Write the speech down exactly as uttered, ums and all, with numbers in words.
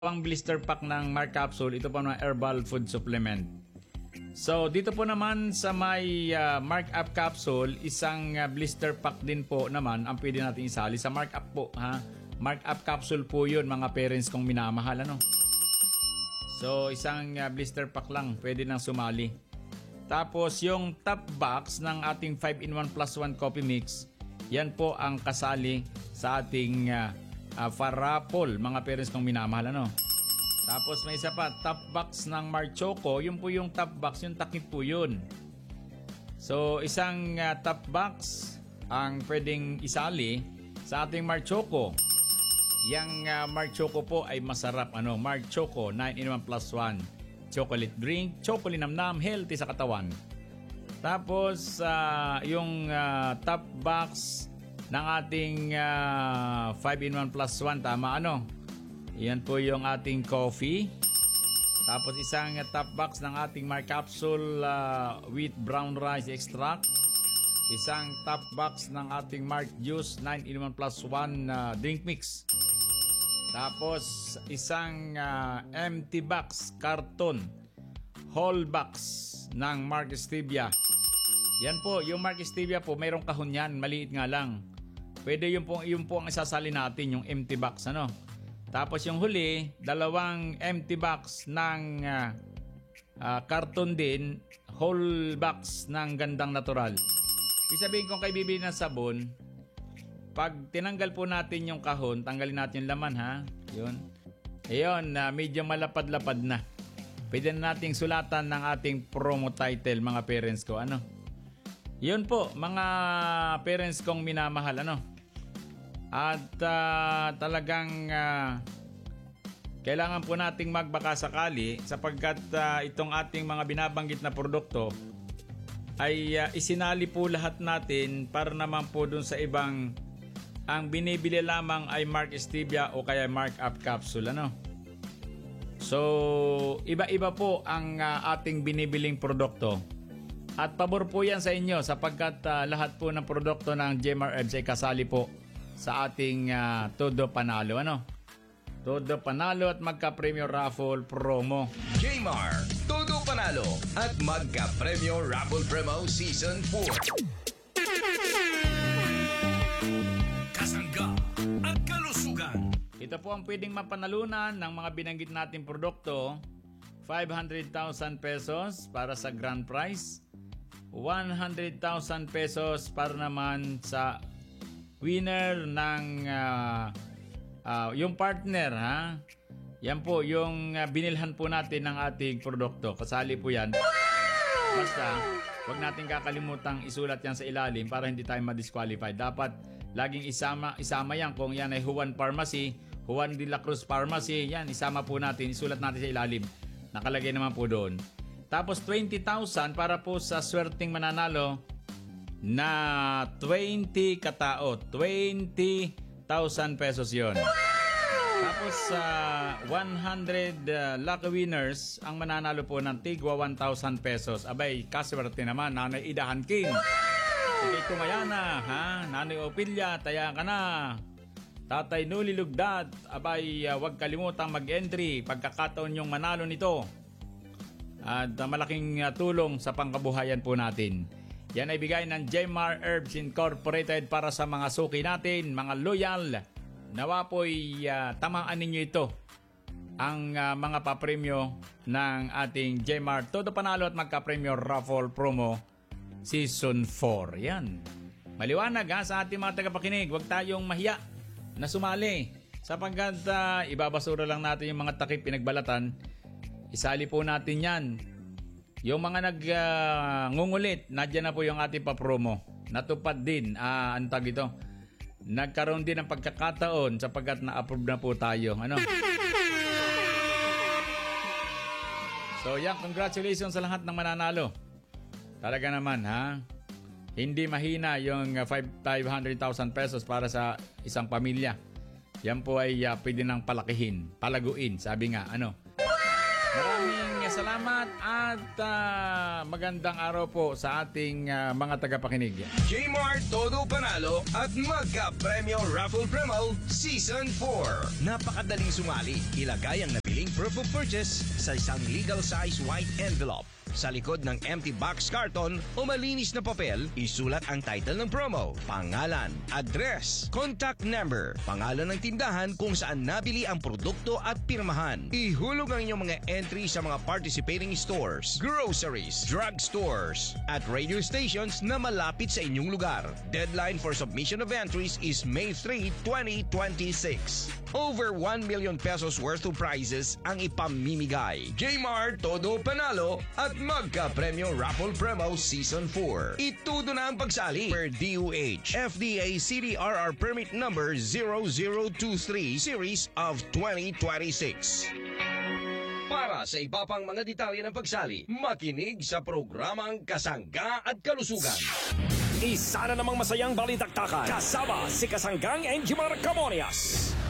Ang blister pack ng Mark Capsule, ito po ng herbal food supplement. So, dito po naman sa may uh, Mark Up Capsule, isang uh, blister pack din po naman ang pwede natin isali sa Mark Up po, ha? Mark Up Capsule po yun, mga parents kong minamahal, ano? So, isang uh, blister pack lang, pwede nang sumali. Tapos, yung top box ng ating five in one plus one coffee mix, yan po ang kasali sa ating uh, Uh, farapol, mga parents kong minamahal, ano. Tapos may isa pa, top box ng Mark Choco. Yun po yung top box, yung takip po yun. So isang uh, top box ang pwedeng isali sa ating Mark Choco. Yang uh, Mark Choco po ay masarap, ano. Mark Choco nine in one plus one chocolate drink, chocolate namnam, healthy sa katawan. Tapos uh, yung uh, top box ng ating uh, five in one plus one, tama, ano? Yan po yung ating coffee. Tapos isang uh, top box ng ating Mark Capsule uh, with brown rice extract. Isang top box ng ating Mark Juice nine in one plus one uh, drink mix. Tapos isang uh, empty box carton whole box ng Mark Stevia. Yan po, yung Mark Stevia po, mayroong kahon yan, maliit nga lang. Pwede yung po, yung po ang isasali natin, yung empty box, ano. Tapos yung huli, dalawang empty box ng uh, uh, karton din, whole box ng gandang natural. Ibig sabihin kung kayo bibili ng sabon, pag tinanggal po natin yung kahon, tanggalin natin yung laman, ha. Yun. Ayun, uh, medyo malapad-lapad na. Pwede na nating sulatan ng ating promo title, mga parents ko, ano. Yun po, mga parents kong minamahal, ano. At uh, talagang uh, kailangan po nating magbaka sakali sapagkat uh, itong ating mga binabanggit na produkto ay uh, isinali po lahat natin para naman po dun sa ibang ang binibili lamang ay Mark Stevia o kaya Mark Up Capsule, ano. So, iba-iba po ang uh, ating binibiling produkto. At pabor po yan sa inyo sapagkat uh, lahat po ng produkto ng J M R Herbs ay kasali po sa ating uh, Todo Panalo, ano? Todo Panalo at Magka-Premyo Raffle Promo. J M R, Todo Panalo at Magka-Premyo Raffle Promo Season four. Kasangga at kalusugan. Ito po ang pwedeng mapanalunan ng mga binanggit nating produkto. five hundred thousand pesos para sa grand prize. one hundred thousand pesos para naman sa winner ng uh, uh, yung partner, ha. Yan po yung uh, binilhan po natin ng ating produkto. Kasali po yan. Basta wag natin kakalimutang isulat yan sa ilalim para hindi tayo ma-disqualify. Dapat laging isama isama yan. Kung yan ay Juan Pharmacy, Juan de la Cruz Pharmacy, yan isama po natin, isulat natin sa ilalim. Nakalagay naman po doon. Tapos twenty thousand para po sa swerteng mananalo na twenty katao. twenty thousand pesos yon. Tapos sa uh, one hundred uh, lucky winners ang mananalo po ng tigwa one thousand pesos. Abay, kaswerte naman, Nanay Idahan King. Sige, tumaya na, ha? Nanay Opilya, taya ka na. Tatay Nuli Lugdad, abay, uh, huwag kalimutang mag-entry pagkakataon yung manalo nito. At uh, malaking uh, tulong sa pangkabuhayan po natin. Yan ay bigay ng J M R Herbs Incorporated para sa mga suki natin, mga loyal. Nawa po'y uh, tamaan ninyo ito. Ang uh, mga papremyo ng ating J M R Todo Panalo at Magka-Premyo Raffle Promo Season four. Yan. Maliwanag, ha, sa ating mga tagapakinig. Huwag tayong mahiya na sumali. Sapagkat uh, ibabasura lang natin yung mga takip pinagbalatan. Isali po natin yan. Yung mga nag-ngungulit, uh, nadyan na po yung ating papromo. Natupad din, uh, ang tag ito. Nagkaroon din ng pagkakataon sapagkat na-approve na po tayo. Ano? So yan, congratulations sa lahat ng mananalo. Talaga naman, ha? Hindi mahina yung uh, five hundred thousand pesos para sa isang pamilya. Yan po ay uh, pwede nang palakihin, palaguin, sabi nga, ano? Maraming salamat at ah, magandang araw po sa ating ah, mga tagapakinig. J-Mart Todo Panalo at Magka-Premyo Raffle Promo Season four. Napakadaling sumali. Ilagay ang nabiling proof of purchase sa isang legal size white envelope. Sa likod ng empty box carton o malinis na papel, isulat ang title ng promo, pangalan, address, contact number, pangalan ng tindahan kung saan nabili ang produkto at pirmahan. Ihulog ang inyong mga entry sa mga participating stores, groceries, drugstores, at radio stations na malapit sa inyong lugar. Deadline for submission of entries is May third, twenty twenty-six. Over one million pesos worth of prizes ang ipamimigay. J-Mart Todo Panalo at Magka-Premyo Raffle Promo Season four. Itudo na ang pagsali per D O H F D A C D R R Permit Number zero zero two three Series of twenty twenty-six. Para sa iba pang mga detalye ng pagsali, makinig sa programang Kasangga at Kalusugan. Isa na namang masayang balitaktakan kasama si Kasanggang Enjimar Camonias.